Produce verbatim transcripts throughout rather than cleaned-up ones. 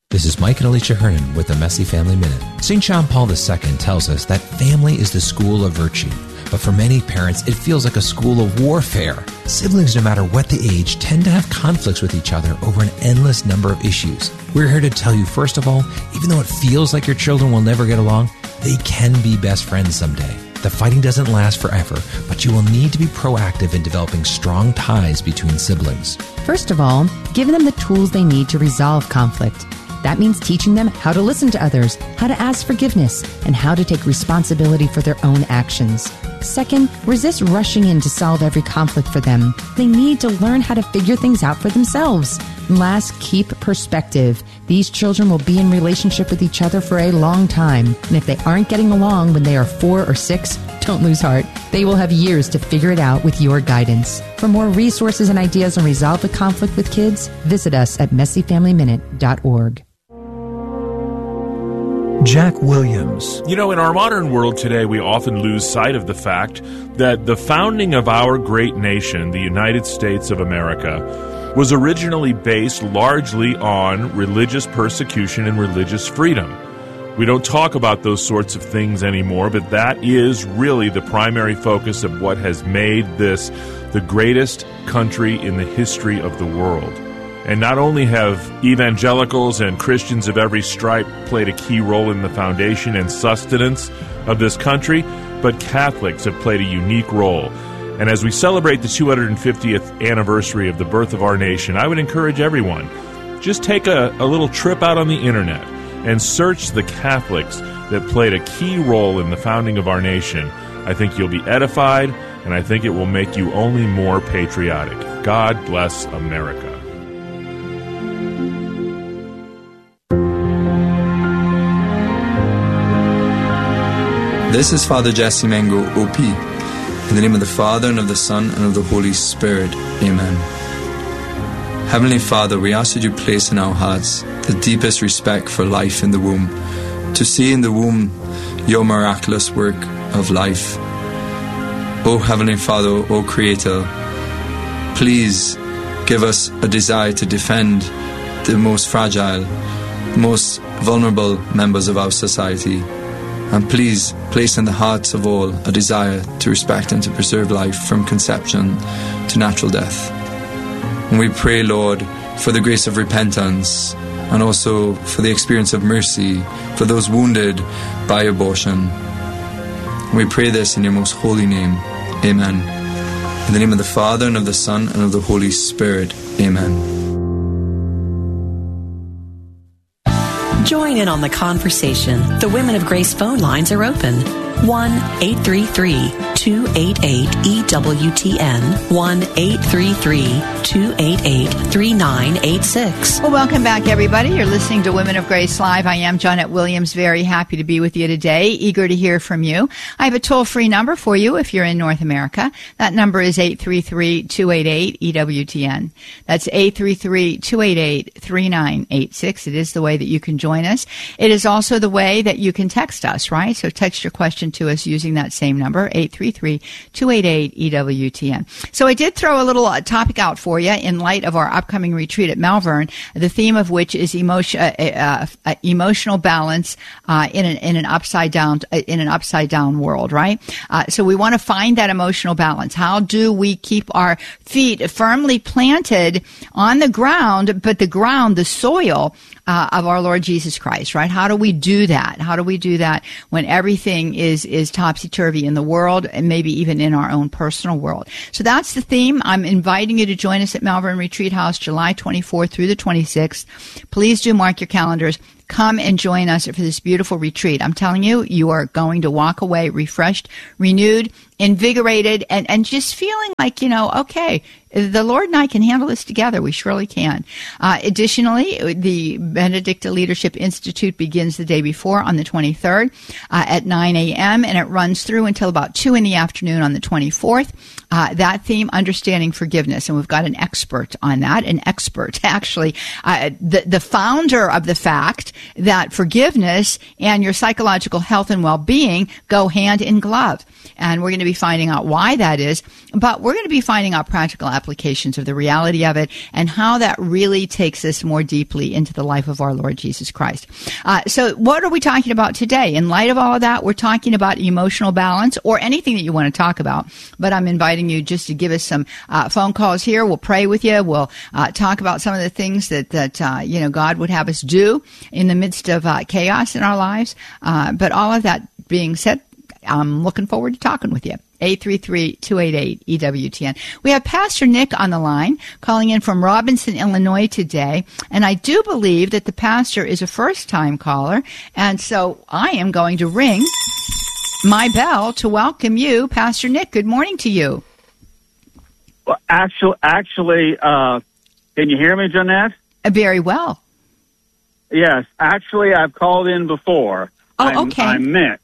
This is Mike and Alicia Hernan with the Messy Family Minute. Saint John Paul the Second tells us that family is the school of virtue, but for many parents, it feels like a school of warfare. Siblings, no matter what the age, tend to have conflicts with each other over an endless number of issues. We're here to tell you, first of all, even though it feels like your children will never get along, they can be best friends someday. The fighting doesn't last forever, but you will need to be proactive in developing strong ties between siblings. First of all, give them the tools they need to resolve conflict. That means teaching them how to listen to others, how to ask forgiveness, and how to take responsibility for their own actions. Second, resist rushing in to solve every conflict for them. They need to learn how to figure things out for themselves. And last, keep perspective. These children will be in relationship with each other for a long time. And if they aren't getting along when they are four or six, don't lose heart. They will have years to figure it out with your guidance. For more resources and ideas on resolve the conflict with kids, visit us at messy family minute dot org. Jack Williams. You know, in our modern world today, we often lose sight of the fact that the founding of our great nation, the United States of America, was originally based largely on religious persecution and religious freedom. We don't talk about those sorts of things anymore, but that is really the primary focus of what has made this the greatest country in the history of the world. And not only have evangelicals and Christians of every stripe played a key role in the foundation and sustenance of this country, but Catholics have played a unique role. And as we celebrate the two hundred fiftieth anniversary of the birth of our nation, I would encourage everyone, just take a, a little trip out on the internet and search the Catholics that played a key role in the founding of our nation. I think you'll be edified, and I think it will make you only more patriotic. God bless America. This is Father Jesse Mengo, O P. In the name of the Father, and of the Son, and of the Holy Spirit. Amen. Heavenly Father, we ask that you place in our hearts the deepest respect for life in the womb, to see in the womb your miraculous work of life. O Heavenly Father, O Creator, please give us a desire to defend the most fragile, most vulnerable members of our society. And please place in the hearts of all a desire to respect and to preserve life from conception to natural death. And we pray, Lord, for the grace of repentance and also for the experience of mercy for those wounded by abortion. And we pray this in your most holy name. Amen. In the name of the Father, and of the Son, and of the Holy Spirit. Amen. Join in on the conversation. The Women of Grace phone lines are open. one eight three three, two eight eight, E W T N. one eight three three, two eight eight, three nine eight six. Well, welcome back, everybody. You're listening to Women of Grace Live. I am Janet Williams. Very happy to be with you today. Eager to hear from you. I have a toll-free number for you if you're in North America. That number is eight three three, two eight eight, E W T N. That's eight three three, two eight eight, three nine eight six. It is the way that you can join us. It is also the way that you can text us, right? So text your question to us using that same number, eight three three, two eight eight, E W T N. So I did throw a little uh, topic out for you in light of our upcoming retreat at Malvern, the theme of which is emotion, uh, uh, uh, emotional balance uh, in an in an upside down uh, in an upside down world, right? Uh, so we want to find that emotional balance. How do we keep our feet firmly planted on the ground, but the ground, the soil uh, of our Lord Jesus Christ, right? How do we do that? How do we do that when everything is is topsy-turvy in the world and maybe even in our own personal world? So that's the theme. I'm inviting you to join us at Malvern Retreat House July twenty-fourth through the twenty-sixth. Please do mark your calendars. Come and join us for this beautiful retreat. I'm telling you, you are going to walk away refreshed, renewed, invigorated, and, and just feeling like, you know, okay, the Lord and I can handle this together. We surely can. Uh, additionally, the Benedicta Leadership Institute begins the day before on the twenty-third uh, at nine a.m. and it runs through until about two in the afternoon on the twenty-fourth. Uh, that theme, understanding forgiveness, and we've got an expert on that, an expert actually, uh, the, the founder of the fact that forgiveness and your psychological health and well-being go hand in glove. And we're going to be finding out why that is, but we're going to be finding out practical applications of the reality of it and how that really takes us more deeply into the life of our Lord Jesus Christ. Uh, so what are we talking about today? In light of all of that, we're talking about emotional balance or anything that you want to talk about, but I'm inviting you just to give us some uh, phone calls here. We'll pray with you. We'll uh, talk about some of the things that, that uh, you know, God would have us do in the midst of uh, chaos in our lives. Uh, but all of that being said, I'm looking forward to talking with you. eight three three, two eight eight, E W T N. We have Pastor Nick on the line calling in from Robinson, Illinois today. And I do believe that the pastor is a first-time caller. And so I am going to ring my bell to welcome you, Pastor Nick. Good morning to you. Well, actually, actually uh, can you hear me, Jeanette? Uh, very well. Yes. Actually, I've called in before. Oh, I'm, okay. I'm Nick.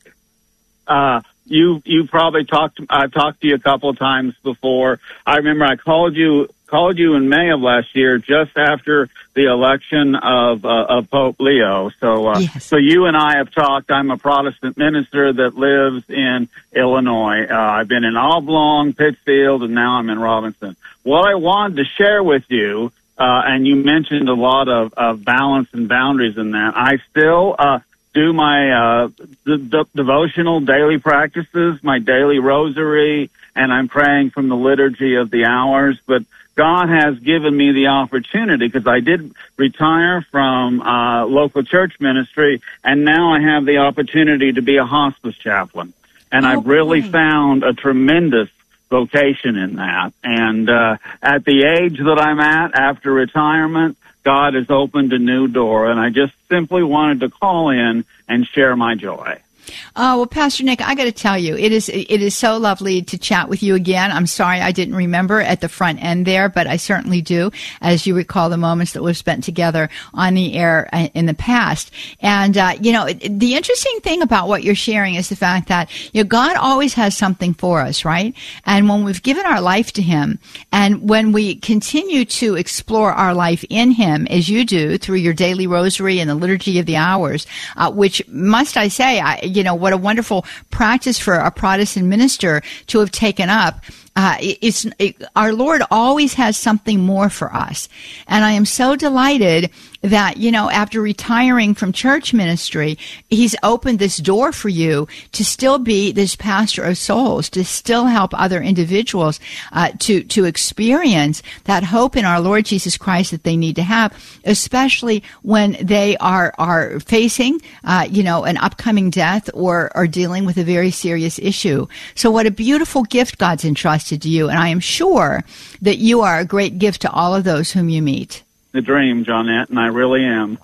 Uh, you you probably talked. I've talked to you a couple of times before. I remember I called you called you in May of last year, just after the election of uh, of Pope Leo. So uh, yes. so you and I have talked. I'm a Protestant minister that lives in Illinois. Uh, I've been in Oblong, Pittsfield, and now I'm in Robinson. What I wanted to share with you, uh, and you mentioned a lot of, of balance and boundaries in that. I still. Uh, do my uh, d- d- devotional daily practices, my daily rosary, and I'm praying from the liturgy of the hours. But God has given me the opportunity, because I did retire from uh, local church ministry, and now I have the opportunity to be a hospice chaplain. And Oh, I've really boy. found a tremendous vocation in that. And uh, at the age that I'm at after retirement, God has opened a new door, and I just simply wanted to call in and share my joy. Oh, well, Pastor Nick, I got to tell you, it is it is so lovely to chat with you again. I'm sorry I didn't remember at the front end there, but I certainly do, as you recall the moments that we've spent together on the air in the past. And, uh, you know, the interesting thing about what you're sharing is the fact that, you know, God always has something for us, right? And when we've given our life to Him, and when we continue to explore our life in Him, as you do through your daily rosary and the liturgy of the hours, uh, which, must I say, I, you know, what a wonderful practice for a Protestant minister to have taken up. Uh, it's it, our Lord always has something more for us. And I am so delighted that, you know, after retiring from church ministry, He's opened this door for you to still be this pastor of souls, to still help other individuals uh, to, to experience that hope in our Lord Jesus Christ that they need to have, especially when they are, are facing, uh, you know, an upcoming death or are dealing with a very serious issue. So what a beautiful gift God's entrusted to you, and I am sure that you are a great gift to all of those whom you meet. The dream, Johnette, and I really am.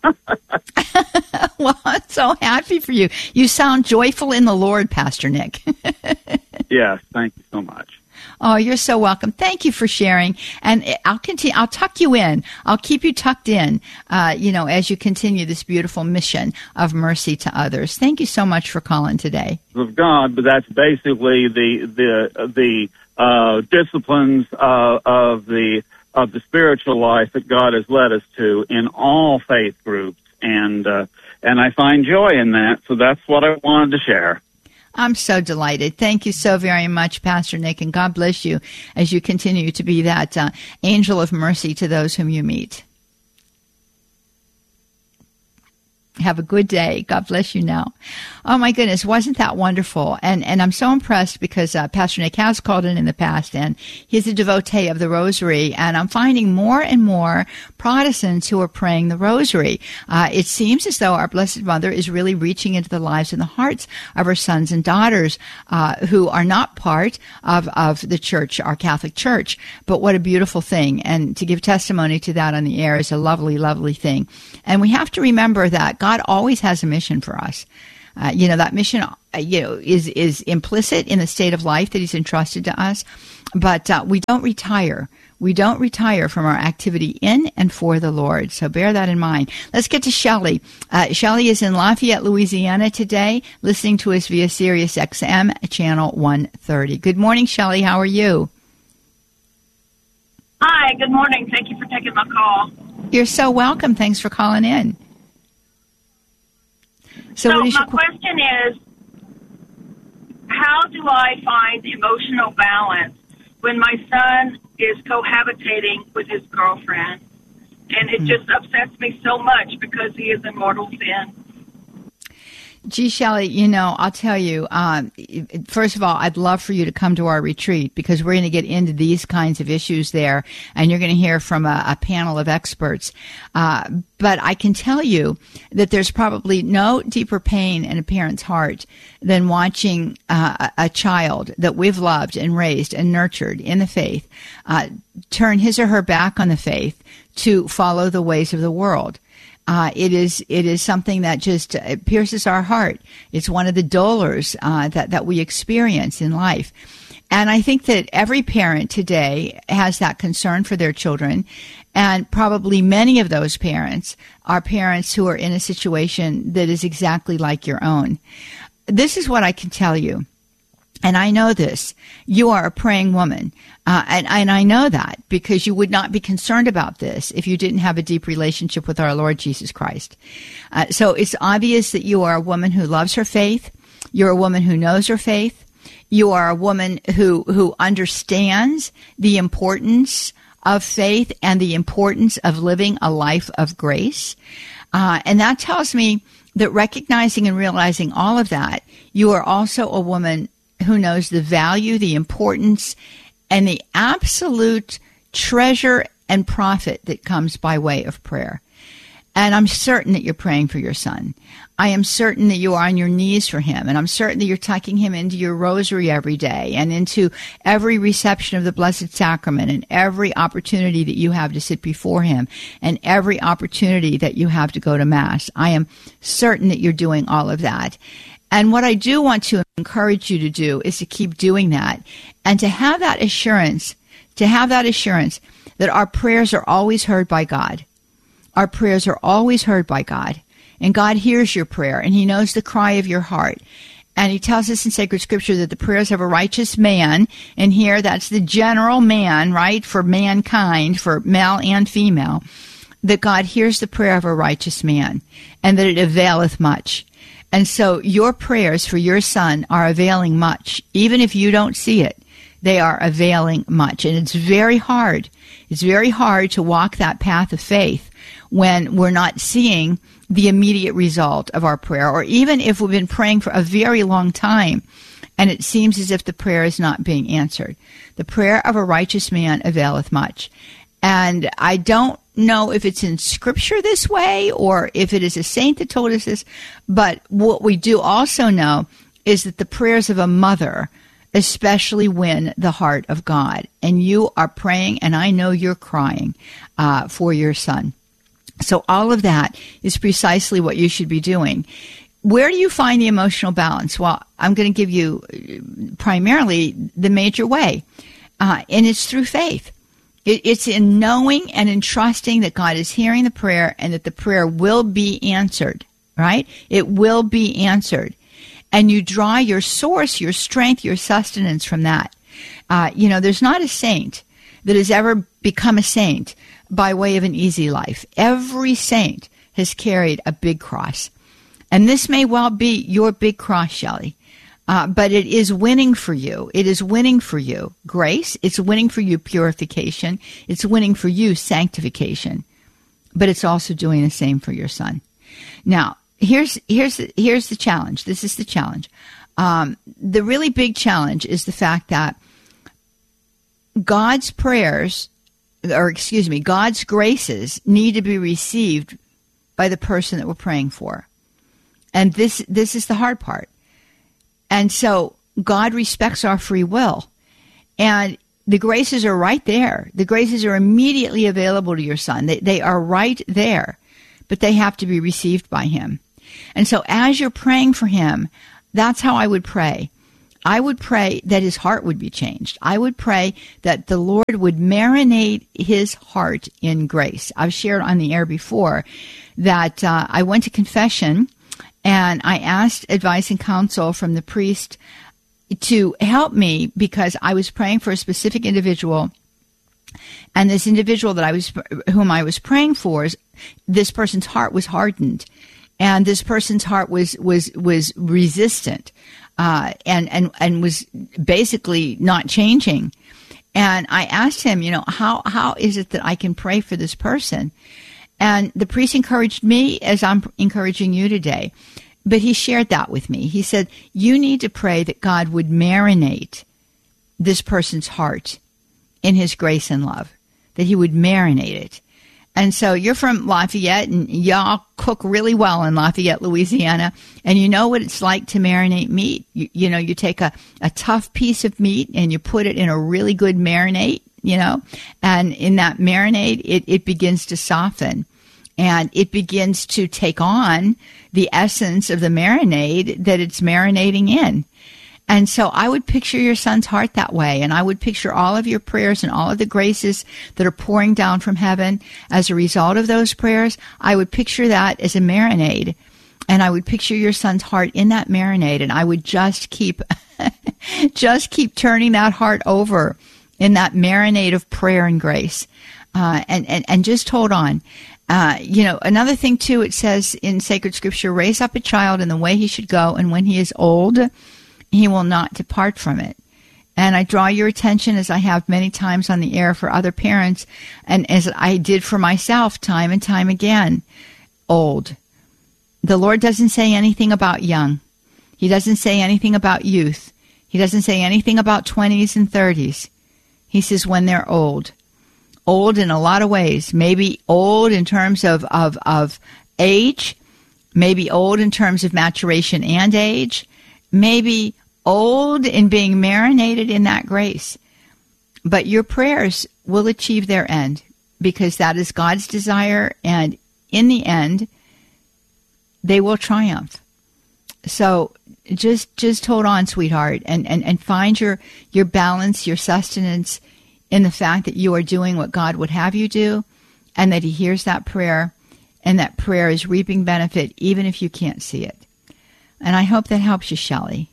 Well, I'm so happy for you. You sound joyful in the Lord, Pastor Nick. Yes, thank you so much. Oh, you're so welcome. Thank you for sharing. And I'll continue. I'll tuck you in. I'll keep you tucked in, uh, you know, as you continue this beautiful mission of mercy to others. Thank you so much for calling today. Of God, but that's basically the the the uh, disciplines uh, of the of the spiritual life that God has led us to in all faith groups, and uh, and I find joy in that. So that's what I wanted to share. I'm so delighted. Thank you so very much, Pastor Nick, and God bless you as you continue to be that uh, angel of mercy to those whom you meet. Have a good day. God bless you now. Oh, my goodness. Wasn't that wonderful? And and I'm so impressed because uh, Pastor Nick has called in in the past, and he's a devotee of the Rosary. And I'm finding more and more Protestants who are praying the Rosary. Uh, it seems as though our Blessed Mother is really reaching into the lives and the hearts of her sons and daughters uh, who are not part of, of the church, our Catholic Church. But what a beautiful thing. And to give testimony to that on the air is a lovely, lovely thing. And we have to remember that God God always has a mission for us. Uh, you know, that mission, uh, you know, is, is implicit in the state of life that He's entrusted to us. But uh, we don't retire. We don't retire from our activity in and for the Lord. So bear that in mind. Let's get to Shelley. Uh, Shelley is in Lafayette, Louisiana today, listening to us via Sirius X M, channel one thirty. Good morning, Shelley. How are you? Hi, good morning. Thank you for taking my call. You're so welcome. Thanks for calling in. So, So what is my your qu- question is, how do I find emotional balance when my son is cohabitating with his girlfriend? And it just upsets me so much because he is in mortal sin. Gee, Shelley, you know, I'll tell you, um, first of all, I'd love for you to come to our retreat because we're going to get into these kinds of issues there, and you're going to hear from a, a panel of experts. Uh, but I can tell you that there's probably no deeper pain in a parent's heart than watching uh, a, a child that we've loved and raised and nurtured in the faith uh, turn his or her back on the faith to follow the ways of the world. Uh, it is it is something that just uh, pierces our heart. It's one of the dolors uh, that that we experience in life, and I think that every parent today has that concern for their children, and probably many of those parents are parents who are in a situation that is exactly like your own. This is what I can tell you. And I know this. You are a praying woman. Uh, and, and I know that because you would not be concerned about this if you didn't have a deep relationship with our Lord Jesus Christ. Uh, so it's obvious that you are a woman who loves her faith. You're a woman who knows her faith. You are a woman who, who understands the importance of faith and the importance of living a life of grace. Uh, and that tells me that recognizing and realizing all of that, you are also a woman who knows the value, the importance, and the absolute treasure and profit that comes by way of prayer. And I'm certain that you're praying for your son. I am certain that you are on your knees for him. And I'm certain that you're tucking him into your rosary every day and into every reception of the Blessed Sacrament and every opportunity that you have to sit before him and every opportunity that you have to go to Mass. I am certain that you're doing all of that. And what I do want to encourage you to do is to keep doing that and to have that assurance, to have that assurance that our prayers are always heard by God. Our prayers are always heard by God. And God hears your prayer and he knows the cry of your heart. And he tells us in sacred scripture that the prayers of a righteous man, and here that's the general man, right, for mankind, for male and female, that God hears the prayer of a righteous man and that it availeth much. And so your prayers for your son are availing much. Even if you don't see it, they are availing much. And it's very hard. It's very hard to walk that path of faith when we're not seeing the immediate result of our prayer, or even if we've been praying for a very long time and it seems as if the prayer is not being answered. The prayer of a righteous man availeth much. And I don't know if it's in Scripture this way or if it is a saint that told us this, but what we do also know is that the prayers of a mother especially win the heart of God. And you are praying, and I know you're crying uh, for your son. So all of that is precisely what you should be doing. Where do you find the emotional balance? Well, I'm going to give you primarily the major way, uh, and it's through faith. It's in knowing and in trusting that God is hearing the prayer and that the prayer will be answered, right? It will be answered. And you draw your source, your strength, your sustenance from that. Uh, you know, there's not a saint that has ever become a saint by way of an easy life. Every saint has carried a big cross. And this may well be your big cross, Shelley. Uh, but it is winning for you. It is winning for you grace. It's winning for you purification. It's winning for you sanctification. But it's also doing the same for your son. Now, here's here's the, here's the challenge. This is the challenge. Um, the really big challenge is the fact that God's prayers, or excuse me, God's graces need to be received by the person that we're praying for. And this this is the hard part. And so God respects our free will. And the graces are right there. The graces are immediately available to your son. They, they are right there. But they have to be received by him. And so as you're praying for him, that's how I would pray. I would pray that his heart would be changed. I would pray that the Lord would marinate his heart in grace. I've shared on the air before that uh, I went to confession and I asked advice and counsel from the priest to help me because I was praying for a specific individual. And this individual that I was, whom I was praying for, this person's heart was hardened. And this person's heart was, was, was resistant uh, and, and, and was basically not changing. And I asked him, you know, how, how is it that I can pray for this person? And the priest encouraged me as I'm encouraging you today. But he shared that with me. He said, you need to pray that God would marinate this person's heart in his grace and love, that he would marinate it. And so you're from Lafayette, and y'all cook really well in Lafayette, Louisiana, and you know what it's like to marinate meat. You, you know, you take a, a tough piece of meat and you put it in a really good marinade, you know, and in that marinade, it, it begins to soften. And it begins to take on the essence of the marinade that it's marinating in. And so I would picture your son's heart that way. And I would picture all of your prayers and all of the graces that are pouring down from heaven as a result of those prayers. I would picture that as a marinade. And I would picture your son's heart in that marinade. And I would just keep, just keep turning that heart over in that marinade of prayer and grace. Uh, and, and, and just hold on. Uh, you know, another thing, too, it says in sacred scripture, raise up a child in the way he should go, and when he is old, he will not depart from it. And I draw your attention, as I have many times on the air for other parents, and as I did for myself time and time again, old. The Lord doesn't say anything about young. He doesn't say anything about youth. He doesn't say anything about twenties and thirties. He says when they're old. Old in a lot of ways, maybe old in terms of, of, of age, maybe old in terms of maturation and age, maybe old in being marinated in that grace. But your prayers will achieve their end because that is God's desire, and in the end, they will triumph. So just just hold on, sweetheart, and, and, and find your, your balance, your sustenance in the fact that you are doing what God would have you do, and that he hears that prayer, and that prayer is reaping benefit even if you can't see it. And I hope that helps you, Shelley.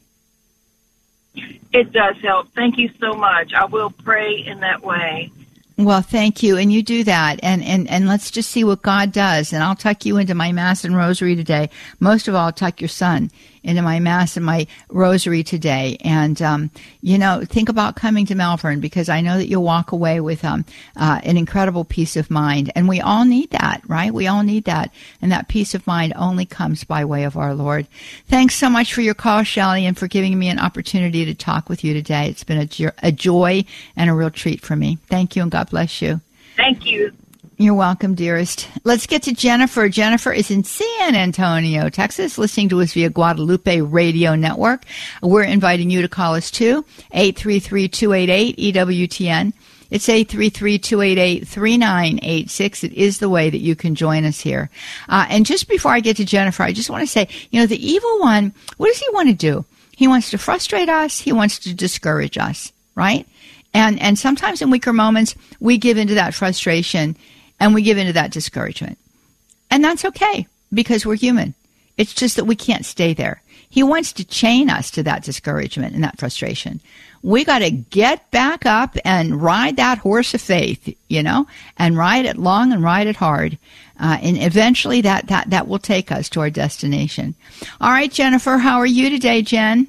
It does help. Thank you so much. I will pray in that way. Well, thank you. And you do that. And, and, and let's just see what God does. And I'll tuck you into my Mass and Rosary today. Most of all, I'll tuck your son into my Mass and my Rosary today. And, um, you know, think about coming to Melbourne, because I know that you'll walk away with um, uh, an incredible peace of mind. And we all need that, right? We all need that. And that peace of mind only comes by way of our Lord. Thanks so much for your call, Shelley, and for giving me an opportunity to talk with you today. It's been a, jo- a joy and a real treat for me. Thank you, and God bless you. Thank you. You're welcome, dearest. Let's get to Jennifer. Jennifer is in San Antonio, Texas, listening to us via Guadalupe Radio Network. We're inviting you to call us too, eight three three, two eight eight, E W T N. It's eight three three, two eight eight, three nine eight six. It is the way that you can join us here. Uh, and just before I get to Jennifer, I just want to say, you know, the evil one, what does he want to do? He wants to frustrate us. He wants to discourage us, right? And and sometimes in weaker moments, we give into that frustration and we give into that discouragement. And that's okay, because we're human. It's just that we can't stay there. He wants to chain us to that discouragement and that frustration. We got to get back up and ride that horse of faith, you know, and ride it long and ride it hard. Uh, and eventually that, that, that will take us to our destination. All right, Jennifer, how are you today, Jen?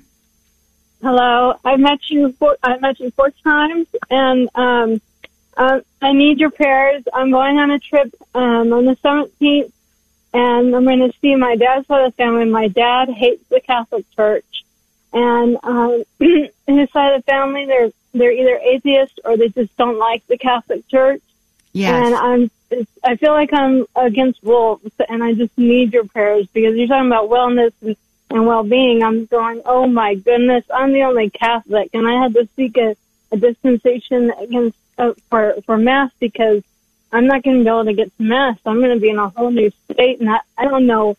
Hello. I met you four, I met you four times, and um, uh, I need your prayers. I'm going on a trip um, on the seventeenth, and I'm going to see my dad's side of the family. My dad hates the Catholic Church, and um, his side of the family, they're they're either atheist or they just don't like the Catholic Church. Yes. And I'm it's, I feel like I'm against wolves, and I just need your prayers, because you're talking about wellness and and well-being. I'm going, oh my goodness, I'm the only Catholic, and I had to seek a, a dispensation against uh, for for Mass, because I'm not going to be able to get to Mass. I'm going to be in a whole new state, and I, I don't know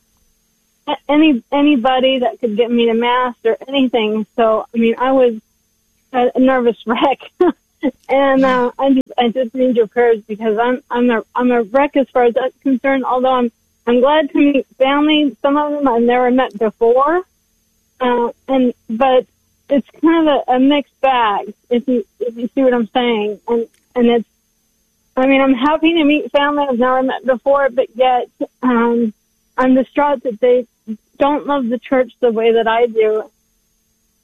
any anybody that could get me to Mass or anything. So, I mean, I was a, a nervous wreck, and uh, I just I just need your prayers, because I'm I'm a I'm a wreck as far as that's concerned. Although I'm I'm glad to meet family. Some of them I've never met before, uh, and but it's kind of a, a mixed bag, if you if you see what I'm saying. And and it's, I mean, I'm happy to meet family I've never met before, but yet um, I'm distraught that they don't love the church the way that I do.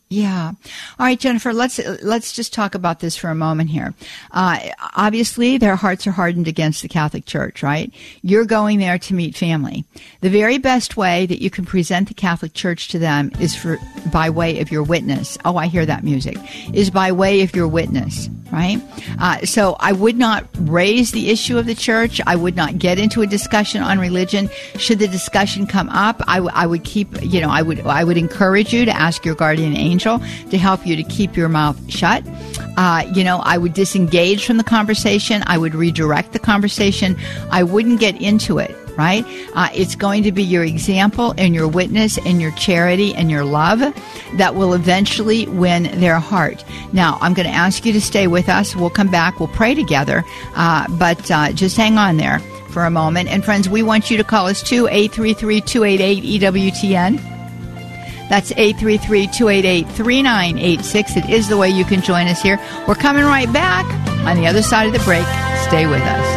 Yeah. All right, Jennifer, let's let's just talk about this for a moment here. Uh, obviously, their hearts are hardened against the Catholic Church, right? You're going there to meet family. The very best way that you can present the Catholic Church to them is for by way of your witness. Oh, I hear that music. Is by way of your witness, right? Uh, so I would not raise the issue of the church. I would not get into a discussion on religion. Should the discussion come up, I, w- I would keep, you know, I would I would encourage you to ask your guardian angel to help you to keep your mouth shut. Uh, you know, I would disengage from the conversation. I would redirect the conversation. I wouldn't get into it, right? Uh, it's going to be your example and your witness and your charity and your love that will eventually win their heart. Now, I'm going to ask you to stay with us. We'll come back. We'll pray together. Uh, but uh, just hang on there for a moment. And friends, we want you to call us too, eight three three, two eight eight, E W T N. That's eight three three, two eight eight, three nine eight six. It is the way you can join us here. We're coming right back on the other side of the break. Stay with us.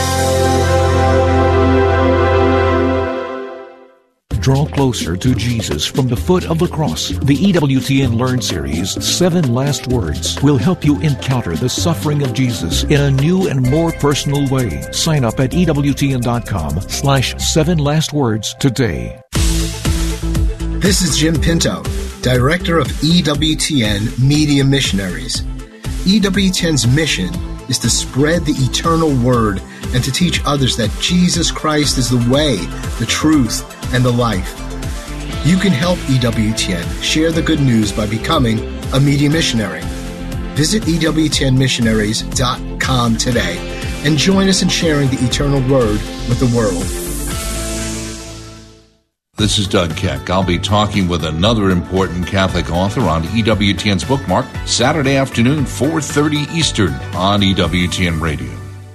Draw closer to Jesus from the foot of the cross. The E W T N Learn Series, Seven Last Words, will help you encounter the suffering of Jesus in a new and more personal way. Sign up at EWTN.com slash seven last words today. This is Jim Pinto, Director of E W T N Media Missionaries. E W T N's mission is to spread the eternal word and to teach others that Jesus Christ is the way, the truth, and the life. You can help E W T N share the good news by becoming a media missionary. Visit E W T N missionaries dot com today and join us in sharing the eternal word with the world. This is Doug Keck. I'll be talking with another important Catholic author on E W T N's Bookmark Saturday afternoon, four thirty Eastern on E W T N Radio.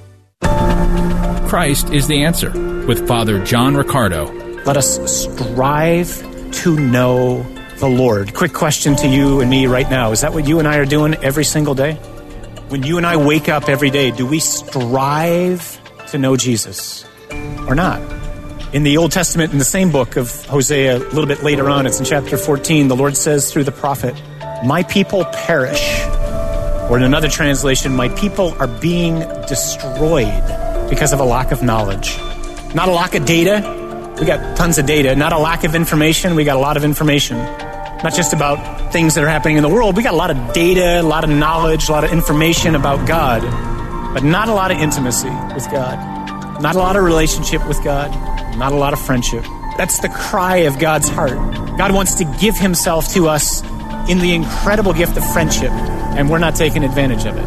Christ is the answer with Father John Riccardo. Let us strive to know the Lord. Quick question to you and me right now. Is that what you and I are doing every single day? When you and I wake up every day, do we strive to know Jesus or not? In the Old Testament, in the same book of Hosea, a little bit later on, it's in chapter fourteen, the Lord says through the prophet, "My people perish." Or in another translation, "My people are being destroyed because of a lack of knowledge." Not a lack of data. We got tons of data. Not a lack of information. We got a lot of information. Not just about things that are happening in the world. We got a lot of data, a lot of knowledge, a lot of information about God, but not a lot of intimacy with God. Not a lot of relationship with God. Not a lot of friendship. That's the cry of God's heart. God wants to give himself to us in the incredible gift of friendship, and we're not taking advantage of it.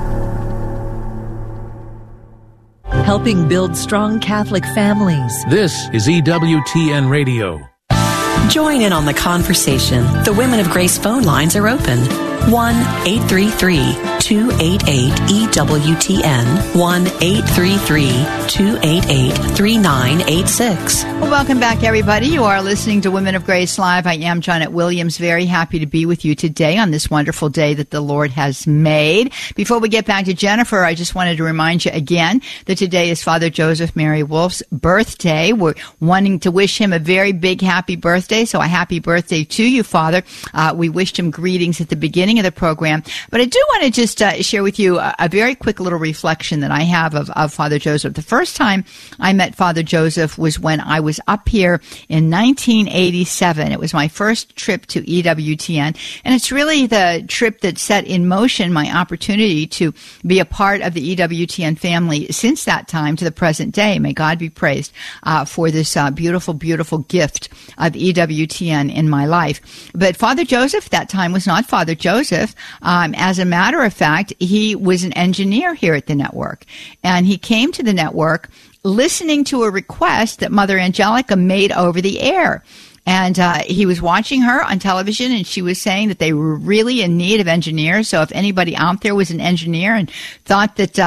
Helping build strong Catholic families. This is E W T N Radio. Join in on the conversation. The Women of Grace phone lines are open. one eight three three, two eight eight, E W T N. one eight three three, two eight eight, three nine eight six. Well, welcome back, everybody. You are listening to Women of Grace Live. I am Janet Williams. Very happy to be with you today on this wonderful day that the Lord has made. Before we get back to Jennifer, I just wanted to remind you again that today is Father Joseph Mary Wolf's birthday. We're wanting to wish him a very big happy birthday, so a happy birthday to you, Father. Uh, we wished him greetings at the beginning of the program, but I do want to just uh, share with you a, a very quick little reflection that I have of, of Father Joseph. The first time I met Father Joseph was when I was up here in nineteen eighty-seven. It was my first trip to E W T N, and it's really the trip that set in motion my opportunity to be a part of the E W T N family since that time to the present day. May God be praised uh, for this uh, beautiful, beautiful gift of E W T N in my life. But Father Joseph at that time was not Father Joseph. Um, as a matter of fact, he was an engineer here at the network, and he came to the network listening to a request that Mother Angelica made over the air. And uh, he was watching her on television, and she was saying that they were really in need of engineers. So if anybody out there was an engineer and thought that uh,